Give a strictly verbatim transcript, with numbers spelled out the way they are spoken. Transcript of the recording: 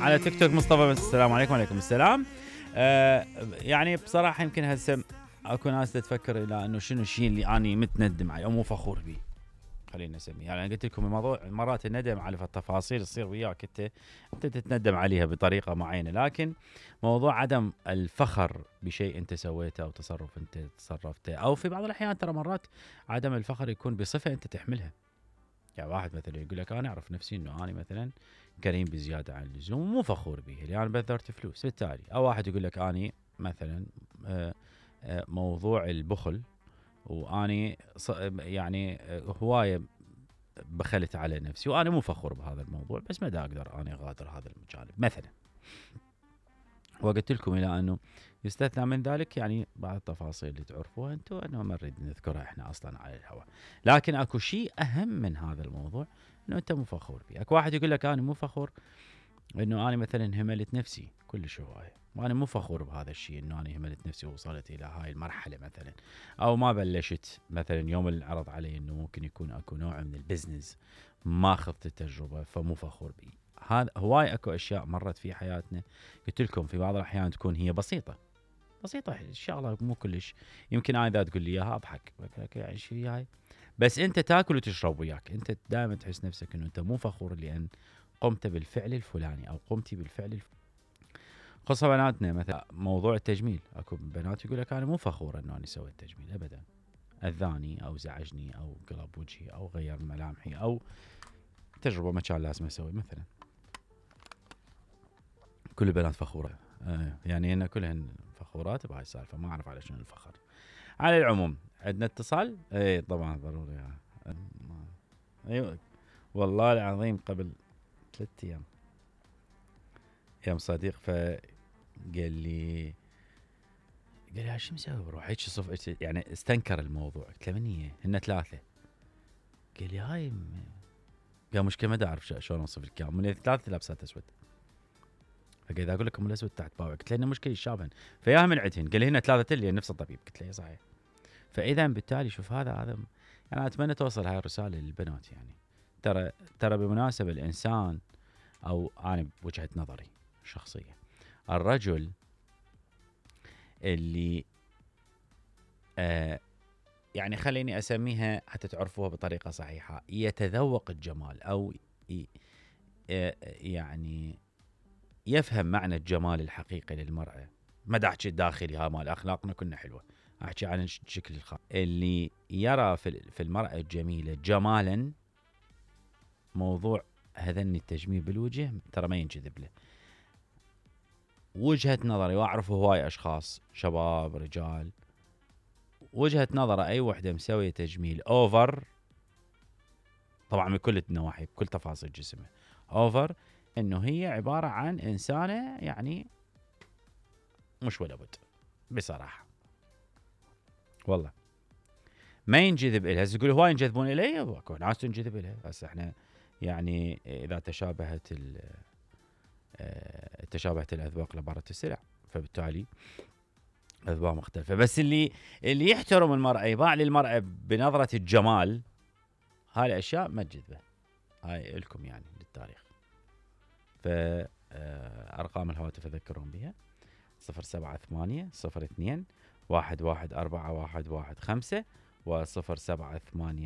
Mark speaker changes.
Speaker 1: على تيك توك مصطفى. السلام عليكم. وعليكم السلام. آه يعني بصراحة يمكن هسه اكو ناس تفكر الى انه شنو الشيء اللي اني متندم عليه او مو فخور به، خلينا نسميه. يعني انا قلت لكم الموضوع مرات الندم على التفاصيل تصير وياك انت انت تتندم عليها بطريقه معينه، لكن موضوع عدم الفخر بشيء انت سويته او تصرف انت تصرفته، او في بعض الاحيان ترى مرات عدم الفخر يكون بصفه انت تحملها. يعني واحد مثلا يقول لك انا اعرف نفسي انه انا مثلا كريم بزياده عن اللزوم ومو فخور به لان يعني بذرت فلوس بالتالي، او واحد يقول لك اني مثلا آه، آه، موضوع البخل واني يعني هوايه بخلت على نفسي وانا مو فخور بهذا الموضوع، بس ما دا اقدر اني اغادر هذا الجانب مثلا. وقلت لكم الى انه يستثنى من ذلك يعني بعض التفاصيل اللي تعرفوها انتم انه ما نريد نذكرها احنا اصلا على الهواء، لكن اكو شيء اهم من هذا الموضوع انه انت مو فخور به. اكو واحد يقول لك انا مو فخور انه انا مثلا هملت نفسي كلش هوايه، وانا مو فخور بهذا الشيء انه انا هملت نفسي ووصلت الى هاي المرحله مثلا، او ما بلشت مثلا يوم اللي عرض علي انه ممكن يكون اكو نوع من البزنس ما اخذت التجربه فمو فخور به. هذا هواي اكو اشياء مرت في حياتنا قلت لكم في بعض الاحيان تكون هي بسيطه بسيطه ان شاء الله مو كلش، يمكن انا اذا تقول لي اياها اضحك يعني شو هاي، بس انت تاكل وتشرب وياك انت دائما تحس نفسك انه انت مو فخور لان قمت بالفعل الفلاني او قمتي بالفعل الف... خاصة بناتنا مثلا موضوع التجميل، اكو بنات يقول لك انا مو فخورة انه انا سويت تجميل ابدا، اذاني او زعجني او قلب وجهي او غير ملامحي او تجربة ما كان لازم اسوي مثلا. كل البنات فخورة آه يعني ان كلهن فخورات بهاي السالفة، ما اعرف على شنو الفخر. على العموم عندنا اتصال، اي طبعا ضروري. ايوه والله العظيم قبل ثلاث ايام يوم صديق فقال لي قال لي شو مسوي بروح هيك صف يعني استنكر الموضوع. قلت له من هي؟ هن ثلاثه. قال لي هاي م... قال مشكله ما اعرف شلون اوصف لك من الثلاثه لابسات اسود. فقال اذا اقول لك ام الاسود تحت باوع. قلت له انه مشكله يشابهن فياها من عندهن. قال لي هن ثلاثه اللي نفس الطبيب. قلت له صحيح. فاذا بالتالي شوف هذا هذا يعني اتمنى توصل هاي الرساله للبنات. يعني ترى ترى بالمناسبه الانسان او انا بوجهه نظري شخصيه الرجل اللي آه يعني خليني اسميها حتى تعرفوها بطريقه صحيحه، يتذوق الجمال او ي آه يعني يفهم معنى الجمال الحقيقي للمرأة. ما دا احكي الداخلي ها مال اخلاقنا كنا حلوه، احكي عن الشكل الخارجي. اللي يرى في في المرأة الجميله جمالا، موضوع هذني التجميل بالوجه ترى ما ينجذب له. وجهة نظري واعرف هواي اشخاص شباب رجال وجهة نظره اي وحده مسويه تجميل اوفر، طبعا من كل النواحي بكل تفاصيل جسمه اوفر، انه هي عباره عن انسانه يعني مش ولا بد بصراحه والله ما ينجذب الها. يقول هواي ينجذبون الي اكو ناس تنجذب الها. هسه احنا يعني اذا تشابهت تشابهت الاذواق لبارة السلع، فبالتالي اذواق مختلفه. بس اللي اللي يحترم المراه يباع للمراه بنظره الجمال، هاي الاشياء ما تجذبه. هاي لكم يعني للتاريخ. فأرقام الهواتف أذكرهم بها صفر سبعة ثمانية صفر اثنين واحد واحد أربعة واحد واحد خمسة وصفر سبعة ثمانية